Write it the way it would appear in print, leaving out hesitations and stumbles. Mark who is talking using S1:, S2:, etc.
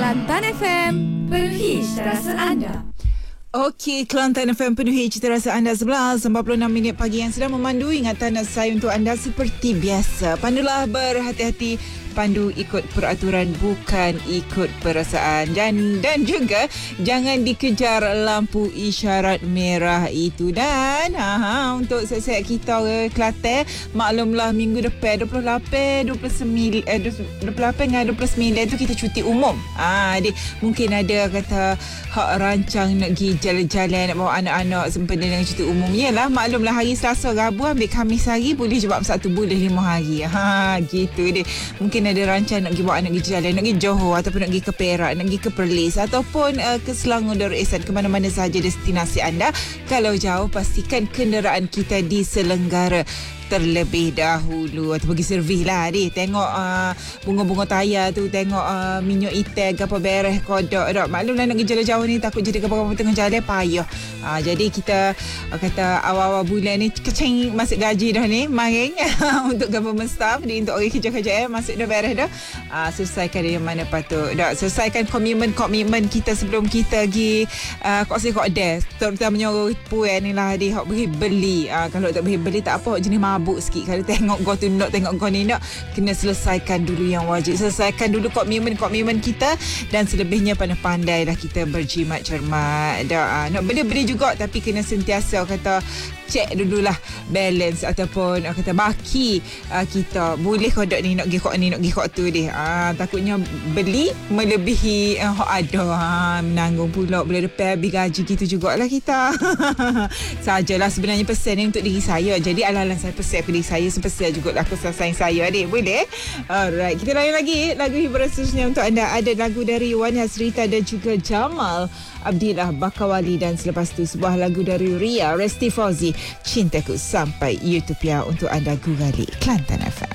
S1: Kelantan FM, penuhi rasa anda.
S2: Okey, Kelantan FM penuhi cita rasa anda 11.46 pagi yang sedang memandu ingatan saya untuk anda seperti biasa. Pandulah berhati-hati, pandu ikut peraturan bukan ikut perasaan, dan juga jangan dikejar lampu isyarat merah itu. Dan untuk set-set kita Kelantan, maklumlah minggu depan 28 dengan 29 tu kita cuti umum. Jadi mungkin ada kata hak rancang nak pergi jalan-jalan, nak bawa anak-anak sempena dengan cuti umum. Yalah, maklumlah hari Selasa, Rabu ambil Khamis hari, boleh je buat satu boleh 5 hari. Gitu deh. Mungkin ada rancang nak pergi bawa anak pergi jalan, nak pergi Johor ataupun nak pergi ke Perak, nak pergi ke Perlis ataupun ke Selangor Darul Ihsan, ke mana-mana sahaja destinasi anda. Kalau jauh, pastikan kenderaan kita diselenggara terlebih dahulu atau pergi servis lah deh. Tengok bunga-bunga tayar tu, tengok minyak ikan apa beres kodok dak. Maklumlah nak pergi jalan jauh ni takut jadi kapal tengah jalan payah. Jadi kita kata awal-awal bulan ni kecing masuk gaji dah ni maring untuk government staff ni, untuk orang kerja-kerja masuk dah beres dah. Selesaikan yang mana patut dak, selesaikan komitmen kita sebelum kita pergi kod-des, terutamanya orang puan ni lah dia hak beli. Kalau tak beli tak apa, jenis mabuk sikit. Kalau tengok kau tu nak, tengok kau ni nak, kena selesaikan dulu yang wajib. Selesaikan dulu komitmen kita, dan selebihnya pandai-pandailah kita berjimat cermat. Nak beli juga, tapi kena sentiasa kata cek dululah balance ataupun kata baki kita. Boleh kau dok ni nak pergi kod ni, nak pergi kod tu deh. Takutnya beli melebihi hak ada. Menanggung pula boleh depan habis gaji gitu jugalah kita. Sajalah sebenarnya pesan ni untuk diri saya. Jadi ala-ala saya pesan ke diri saya, pesan jugalah kesan sayang saya adik. Boleh? Alright, kita lain lagi lagu hiburan seterusnya untuk anda. Ada lagu dari Wan Hasrita dan juga Jamal Abdillah Bakawali, dan selepas tu sebuah lagu dari Ria Resti Fauzi, Cintaku Sampai Utopia, untuk anda gurali Kelantan FM.